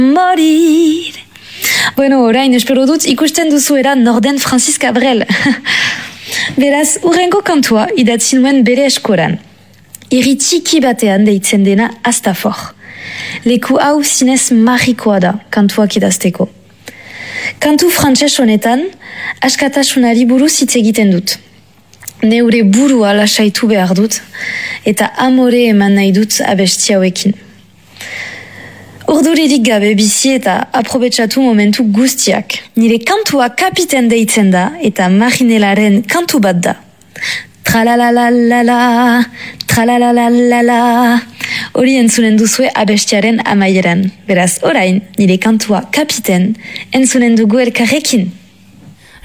morir. Bueno, orain, espero dut ikusten duzuera norden Francis Cabrel. Beraz, urrengo kantua idatzi nuen bere eskoran. Irri txiki batean deitzen dena Astafor. Leku hau zinez magikoa da kantuak idazteko. Kantu frantses honetan, askatasunari buruz hitz egiten dut. Neure burua lasaitu behar dut, eta amore eman nahi dut abesti hauekin. Orduririk gabe bizi eta aprobetsatu momentu guztiak. Nire kantua kapiten deitzen da, eta marinelaren kantu bat da. Tralalalala, tralalalala. Hori entzunen duzue abestiaren amaieran. Beraz, orain, nire kantua kapiten, entzunen dugu elkarrekin.